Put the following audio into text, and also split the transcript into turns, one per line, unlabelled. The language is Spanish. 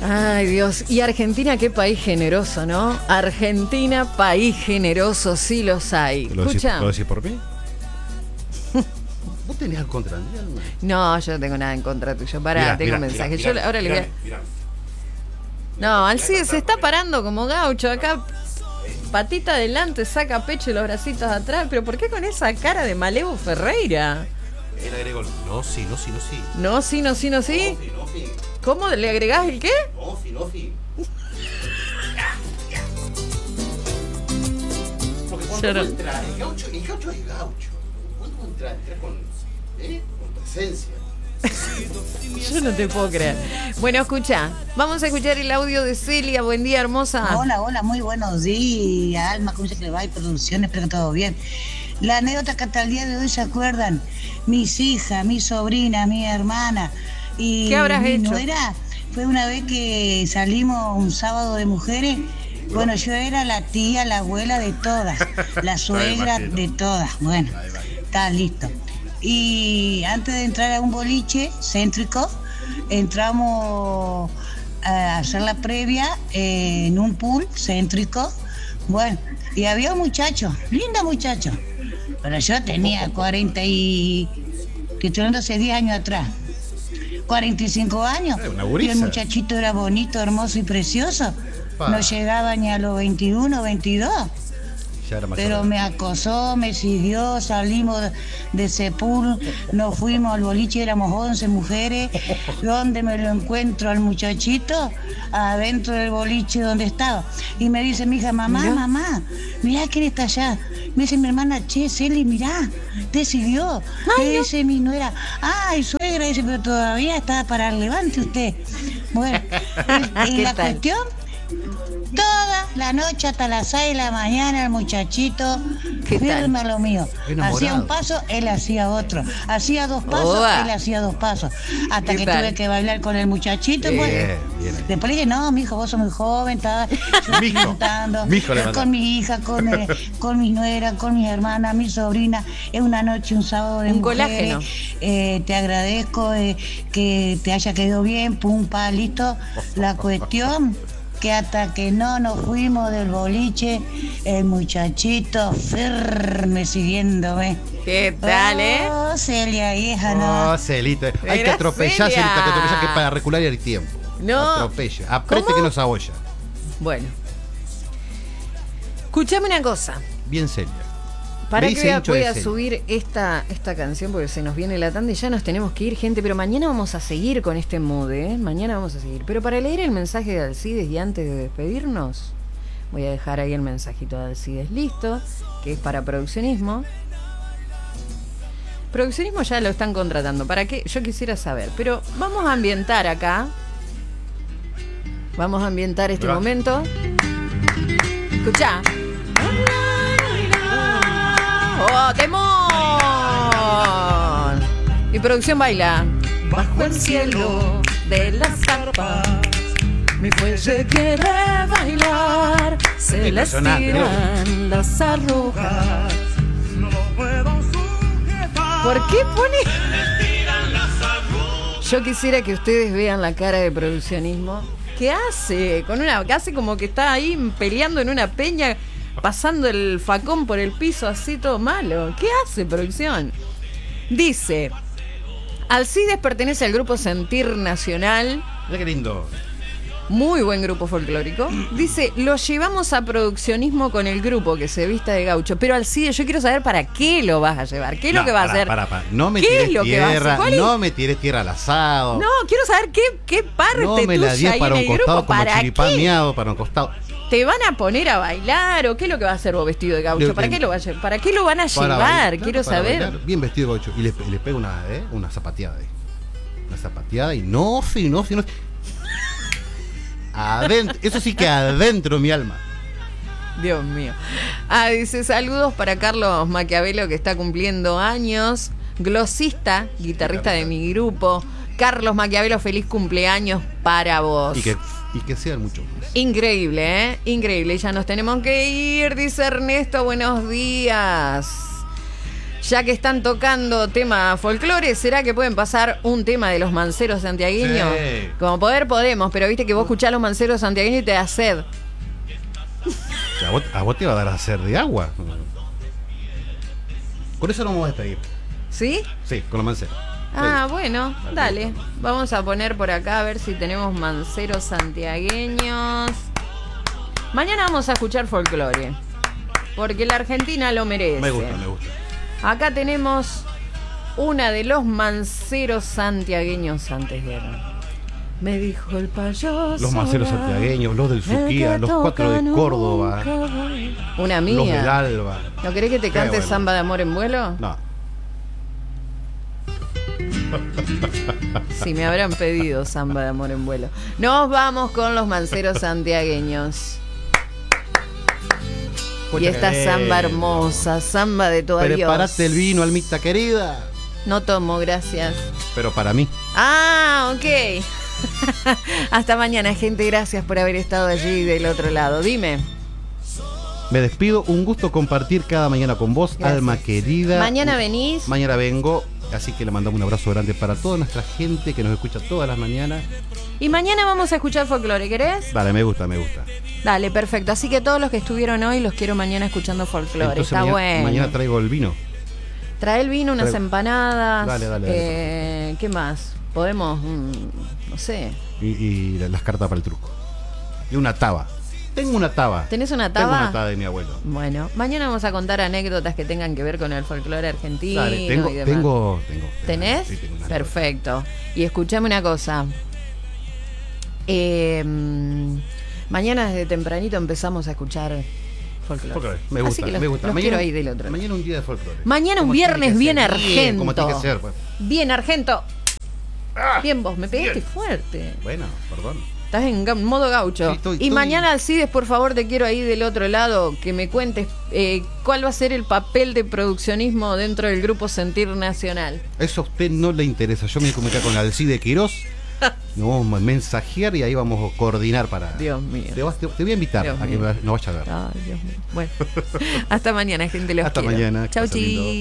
Ay, Dios. Y Argentina, qué país generoso, ¿no? Argentina, país generoso, sí los hay. Escucha.
¿Lo decís por mí? ¿Vos tenés algo contra mí?
No, yo no tengo nada en contra tuyo. Pará, tengo un mensaje. Yo ahora le voy a... No, Alcides se está parando como gaucho acá. Patita adelante, saca pecho y los bracitos atrás. ¿Pero por qué con esa cara de Malevo Ferreira?
Él agregó no, sí.
No, sí.
No.
¿Cómo le agregás el qué?
No. Porque cuando entra el gaucho es gaucho. Cuando entra con presencia.
Yo no te puedo creer. Bueno, escucha, vamos a escuchar el audio de Celia. Buen día, hermosa.
Hola, muy buenos días, Alma, ¿cómo se que le va? Y producción, espero que todo bien. La anécdota que hasta el día de hoy se acuerdan, mis hijas, mi sobrina, mi hermana y
¿qué habrás hecho?
Nuera, fue una vez que salimos un sábado de mujeres. Bueno, yo era la tía, la abuela de todas, la suegra de todas. Bueno, está listo. Y antes de entrar a un boliche céntrico, entramos a hacer la previa en un pool céntrico. Bueno, y había un muchacho, lindo muchacho, pero yo tenía 40 y... que estoy hablando hace 10 años atrás. 45 años. Y el muchachito era bonito, hermoso y precioso. No llegaba ni a los 21, 22. Pero me acosó, me siguió, salimos de ese pool, nos fuimos al boliche, éramos 11 mujeres, donde me lo encuentro al muchachito, adentro del boliche donde estaba. Y me dice mi hija, mamá, mirá quién está allá. Me dice mi hermana, Celi, mirá, te siguió. Me dice mi nuera, ay, suegra, dice, pero todavía está para el levante usted. Bueno, y la cuestión... Toda la noche hasta las 6 de la mañana el muchachito firme a lo mío. Hacía un paso, él hacía otro. Hacía 2 pasos, él hacía 2 pasos. Hasta que tuve que bailar con el muchachito. Pues, después le dije, no, mijo, vos sos muy joven, estaba disfrutando con mi hija, con mi nuera, con mi hermana, mi sobrina. Es una noche, un sábado de mujeres. Te agradezco que te haya quedado bien, pum, pa, listo. La cuestión... que hasta que no nos fuimos del boliche, el muchachito firme siguiéndome.
¿Qué tal,
Celia, hija, no.
Oh, Celita. Hay que atropellar, Celita, que atropellar que para recular el tiempo.
No.
Atropella. Apriete que nos abolla. Bueno.
Escuchame una cosa.
Bien seria.
Para que voy a subir esta canción porque se nos viene la tanda y ya nos tenemos que ir, gente. Pero mañana vamos a seguir con este mood, Mañana vamos a seguir. Pero para leer el mensaje de Alcides y antes de despedirnos, voy a dejar ahí el mensajito de Alcides listo, que es para produccionismo. Produccionismo ya lo están contratando. ¿Para qué? Yo quisiera saber. Pero vamos a ambientar acá. Vamos a ambientar este momento. Escuchá. ¡Oh, temón! Y producción baila. Bajo el cielo de las zarpas, mi fuelle quiere bailar. Se le estiran las arrugas. No puedo sujetar. ¿Por qué pone? Yo quisiera que ustedes vean la cara de produccionismo. ¿Qué hace? Que hace como que está ahí peleando en una peña, pasando el facón por el piso así todo malo. ¿Qué hace, producción? Dice, Alcides pertenece al grupo Sentir Nacional.
Mira qué lindo.
Muy buen grupo folclórico. Dice, lo llevamos a produccionismo con el grupo que se vista de gaucho. Pero Alcides, yo quiero saber para qué lo vas a llevar. ¿Qué es lo que va a hacer?
No me tires tierra, no me tires tierra al asado.
No, quiero saber qué parte
no me
tuya
la di para un costado como chiripán miado para un costado.
¿Te van a poner a bailar o qué es lo que va a hacer vos vestido de gaucho? ¿Para qué lo van a llevar?
Bailar,
quiero saber.
Bailar, bien vestido de gaucho. Y le pego una zapateada ahí. Una zapateada y no. Adentro, eso sí que adentro mi alma.
Dios mío. Dice, saludos para Carlos Maquiavelo, que está cumpliendo años. Glosista, guitarrista de mi grupo. Carlos Maquiavelo, feliz cumpleaños para vos.
Y que sean muchos más.
Increíble, Increíble. Ya nos tenemos que ir, dice Ernesto. Buenos días. Ya que están tocando tema folclore, ¿será que pueden pasar un tema de los manceros santiagueños?
Sí.
Como poder podemos, pero viste que vos escuchás los manceros santiagueños y te da sed.
O sea, a vos te va a dar a hacer de agua. Con eso nos vamos a despedir.
¿Sí?
Sí, con los manceros.
Ah,
Sí.
bueno, dale. Vamos a poner por acá a ver si tenemos manceros santiagueños. Mañana vamos a escuchar folclore, porque la Argentina lo merece.
Me gusta, me gusta.
Acá tenemos una de los manceros santiagueños antes de... Me dijo el payaso.
Los manceros santiagueños, los del Suquía, los 4 de Córdoba,
Una mía.
los del Alba.
¿No querés que te
Qué
cante
bueno.
Samba de Amor en Vuelo?
No.
Sí, me habrán pedido Samba de Amor en Vuelo. Nos vamos con los manceros santiagueños. Y esta samba hermosa, samba de toda Dios.
Prepárate el vino, almita querida.
No tomo, gracias.
Pero para mí.
Ah, ok. Hasta mañana, gente. Gracias por haber estado allí del otro lado. Dime.
Me despido. Un gusto compartir cada mañana con vos,
Gracias.
alma querida.
Mañana venís.
Mañana vengo. Así que le mandamos un abrazo grande para toda nuestra gente que nos escucha todas las mañanas.
Y mañana vamos a escuchar folclore, ¿querés?
Dale, me gusta, me gusta.
Dale, perfecto. Así que todos los que estuvieron hoy los quiero mañana escuchando folclore.
Entonces,
Está bueno.
mañana traigo el vino.
Trae el vino, unas
Traigo.
empanadas.
Dale.
¿Qué más? Podemos, no sé.
Y las cartas para el truco. Y una taba. Tengo una taba.
¿Tenés una
Tengo
taba?
una taba de mi abuelo.
Bueno, mañana vamos a contar anécdotas que tengan que ver con el folclore argentino
Dale,
y demás.
tengo.
¿Tenés?
Sí, tengo una.
Perfecto. Y escuchame una cosa. Mañana desde tempranito empezamos a escuchar folclore.
Folclore. Me
Así
gusta,
que los,
me gusta.
los quiero ahí del otro lado.
Mañana un día de folclore.
Mañana un
Como tiene
viernes
que
bien
ser.
argento.
Como tiene que ser, pues.
Bien argento.
Ah,
Bien vos, me pegaste
bien.
fuerte.
Bueno, perdón.
Estás en modo gaucho.
Sí, estoy-
y
estoy-
mañana, Alcides, por favor, te quiero ahí del otro lado que me cuentes cuál va a ser el papel de produccionismo dentro del grupo Sentir Nacional.
Eso a usted no le interesa. Yo me voy a comunicar con Alcide Quirós. Nos vamos a mensajear y ahí vamos a coordinar para.
Dios mío.
Te voy a invitar
Dios
a que
mío.
nos vaya a ver.
Ay, Dios mío. Bueno, hasta mañana, gente. Los
Hasta
quiero.
mañana.
Chau,
Que pasen lindo.
chi.